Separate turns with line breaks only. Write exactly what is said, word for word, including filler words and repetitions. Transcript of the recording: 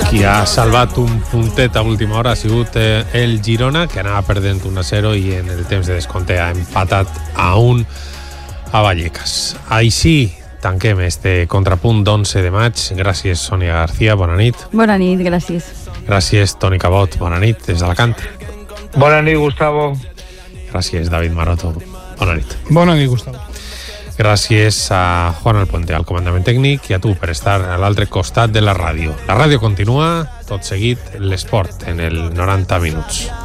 Qui ha salvat un puntet a última hora ha sigut eh, el Girona, que anava perdent un a zero i en el temps de descompte ha empatat a un a Vallecas. Així tanquem este contrapunt d'onze de maig. Gràcies, Sònia García, bona nit.
Bona nit, gràcies.
Gràcies, Toni Cabot, bona nit, des d'Alacant.
Bona nit, Gustavo.
Gràcies, David Maroto, bona nit.
Bona nit, Gustavo.
Gràcies a Juan Alpuente, al comandament tècnic, i a tu per estar a l'altre costat de la ràdio. La ràdio continua, tot seguit, l'esport en el noranta minuts.